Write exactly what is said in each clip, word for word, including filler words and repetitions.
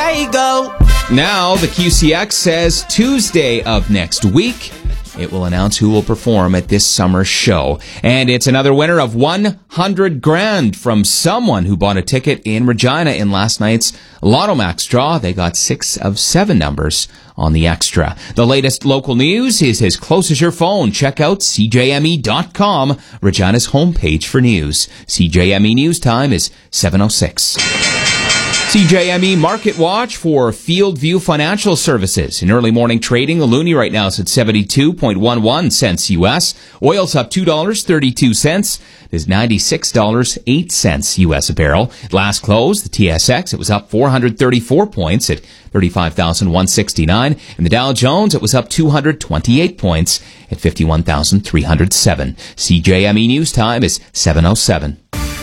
There you go. Now, the Q C X says Tuesday of next week, it will announce who will perform at this summer show. And it's another winner of one hundred grand from someone who bought a ticket in Regina in last night's Lotto Max draw. They got six of seven numbers on the extra. The latest local news is as close as your phone. Check out C J M E dot com, Regina's homepage for news. C J M E News Time is seven oh six. C J M E Market Watch for Fieldview Financial Services. In early morning trading, the loonie right now is at seventy-two point one one cents U S. Oil's up two dollars and thirty-two cents. There's ninety-six dollars and eight cents U S a barrel. Last close, the T S X, it was up four hundred thirty-four points at thirty-five thousand one hundred sixty-nine. And the Dow Jones, it was up two hundred twenty-eight points at fifty-one thousand three hundred seven. C J M E News Time is seven oh seven.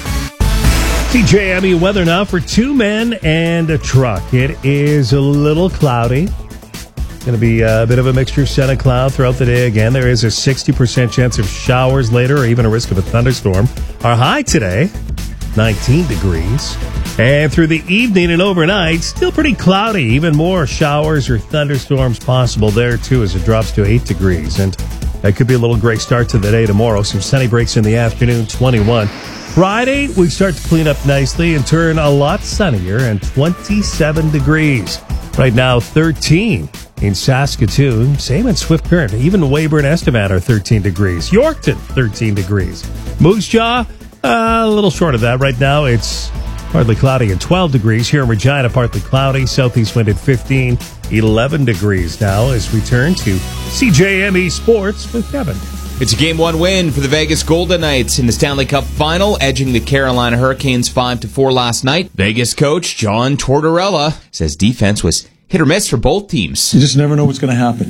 C J M E weather now for two men and a truck. It is a little cloudy. Going to be a bit of a mixture of sun and cloud throughout the day again. There is a sixty percent chance of showers later or even a risk of a thunderstorm. Our high today, nineteen degrees. And through the evening and overnight, still pretty cloudy. Even more showers or thunderstorms possible there too as it drops to eight degrees. And that could be a little gray start to the day tomorrow. Some sunny breaks in the afternoon, twenty-one. Friday, we start to clean up nicely and turn a lot sunnier and twenty-seven degrees. Right now, thirteen in Saskatoon. Same in Swift Current. Even Weyburn Estevan are thirteen degrees. Yorkton, thirteen degrees. Moose Jaw, uh, a little short of that. Right now, it's partly cloudy and twelve degrees. Here in Regina, partly cloudy. Southeast wind at fifteen, eleven degrees now as we turn to C J M E Sports with Kevin. It's a game one win for the Vegas Golden Knights in the Stanley Cup Final, edging the Carolina Hurricanes five to four last night. Vegas coach John Tortorella says defense was hit or miss for both teams. You just never know what's going to happen.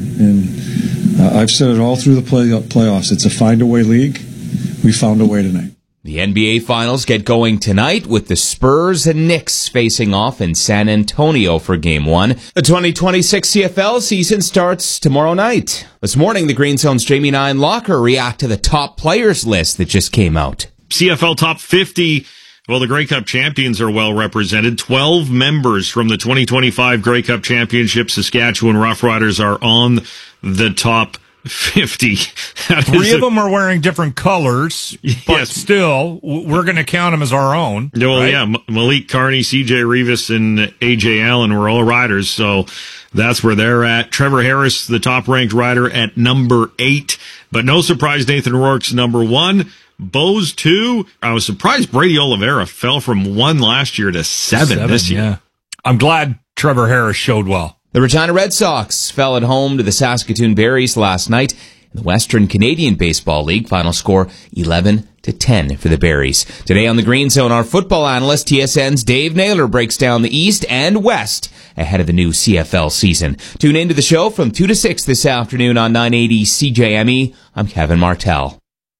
And uh, I've said it all through the play- playoffs. It's a find-a-way league. We found a way tonight. The N B A Finals get going tonight with the Spurs and Knicks facing off in San Antonio for Game one. The twenty twenty-six C F L season starts tomorrow night. This morning, the Green Zone's Jamie Nine Locker react to the top players list that just came out. C F L Top fifty. Well, the Grey Cup champions are well represented. twelve members from the twenty twenty-five Grey Cup Championship Saskatchewan Roughriders are on the top fifty. Three of them are wearing different colors, but yes. Still, we're going to count them as our own. Well, right? yeah, Malik Carney, C J Rivas, and A J Allen were all riders, so that's where they're at. Trevor Harris, the top-ranked rider, at number eight, but no surprise, Nathan Rourke's number one. Bose, two. I was surprised Brady Oliveira fell from one last year to seven, seven this year. Yeah. I'm glad Trevor Harris showed well. The Regina Red Sox fell at home to the Saskatoon Berries last night in the Western Canadian Baseball League. Final score eleven to ten for the Berries. Today on the Green Zone, our football analyst, T S N's Dave Naylor, breaks down the East and West ahead of the new C F L season. Tune into the show from two to six this afternoon on nine eighty C J M E. I'm Kevin Martell.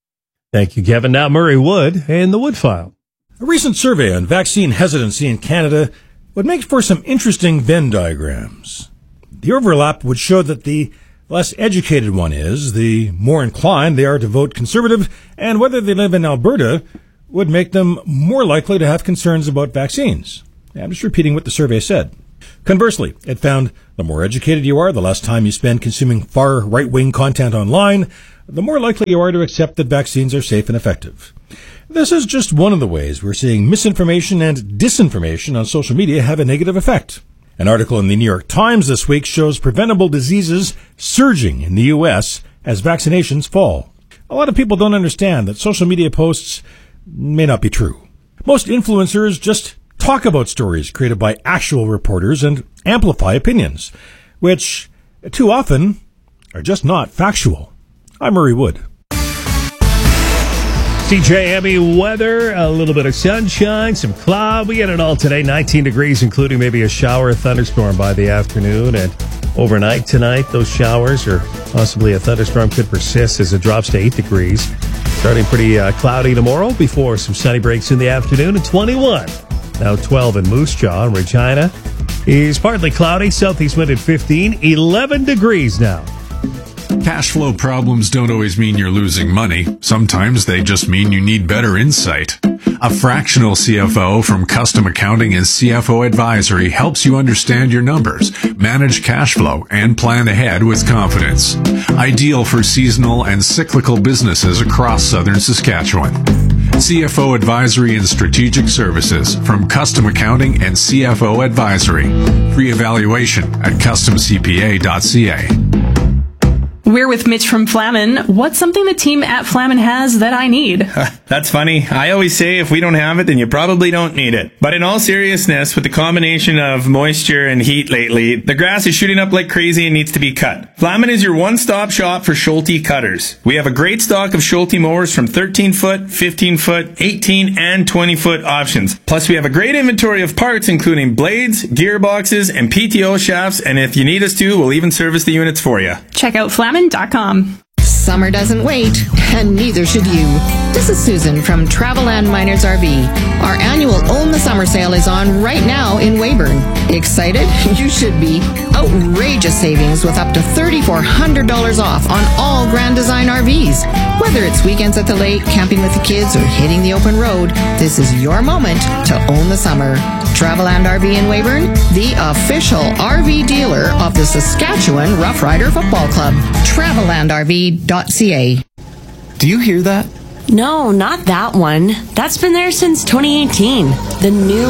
Thank you, Kevin. Now Murray Wood and the Wood File. A recent survey on vaccine hesitancy in Canada would make for some interesting Venn diagrams. The overlap would show that the less educated one is, the more inclined they are to vote Conservative, and whether they live in Alberta would make them more likely to have concerns about vaccines. I'm just repeating what the survey said. Conversely, it found the more educated you are, the less time you spend consuming far right-wing content online, the more likely you are to accept that vaccines are safe and effective. This is just one of the ways we're seeing misinformation and disinformation on social media have a negative effect. An article in the New York Times this week shows preventable diseases surging in the U S as vaccinations fall. A lot of people don't understand that social media posts may not be true. Most influencers just talk about stories created by actual reporters and amplify opinions, which too often are just not factual. I'm Murray Wood. C J M E weather, a little bit of sunshine, some cloud. We get it all today, nineteen degrees, including maybe a shower or thunderstorm by the afternoon. And overnight tonight, those showers or possibly a thunderstorm could persist as it drops to eight degrees. Starting pretty uh, cloudy tomorrow before some sunny breaks in the afternoon at twenty-one. Now twelve in Moose Jaw and Regina is partly cloudy, southeast wind at fifteen, eleven degrees now. Cash flow problems don't always mean you're losing money. Sometimes they just mean you need better insight. A fractional C F O from Custom Accounting and C F O Advisory helps you understand your numbers, manage cash flow, and plan ahead with confidence. Ideal for seasonal and cyclical businesses across southern Saskatchewan. C F O Advisory and Strategic Services from Custom Accounting and C F O Advisory. Free evaluation at custom c p a dot c a. We're with Mitch from Flamin. What's something the team at Flamin has that I need? That's funny. I always say if we don't have it, then you probably don't need it. But in all seriousness, with the combination of moisture and heat lately, the grass is shooting up like crazy and needs to be cut. Flamin is your one-stop shop for Schulte cutters. We have a great stock of Schulte mowers from thirteen foot, fifteen foot, eighteen, and twenty foot options. Plus, we have a great inventory of parts, including blades, gearboxes, and P T O shafts, and if you need us to, we'll even service the units for you. Check out Flamin dot com. Summer doesn't wait, and neither should you. This is Susan from Traveland Miners R V. Our annual Own the Summer sale is on right now in Weyburn. Excited? You should be. Outrageous savings with up to three thousand four hundred dollars off on all Grand Design R Vs. Whether it's weekends at the lake, camping with the kids, or hitting the open road, this is your moment to own the summer. Traveland R V in Weyburn, the official R V dealer of the Saskatchewan Rough Rider Football Club. Traveland R V dot c a. Do you hear that? No, not that one. That's been there since twenty eighteen. The new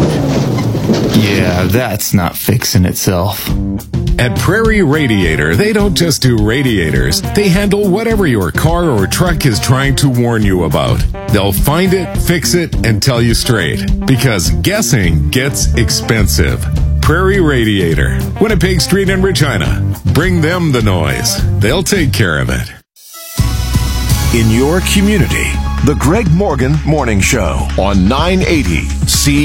one. Yeah, that's not fixing itself. At Prairie Radiator, they don't just do radiators. They handle whatever your car or truck is trying to warn you about. They'll find it, fix it, and tell you straight. Because guessing gets expensive. Prairie Radiator, Winnipeg Street in Regina. Bring them the noise. They'll take care of it. In your community, the Greg Morgan Morning Show on nine eighty C.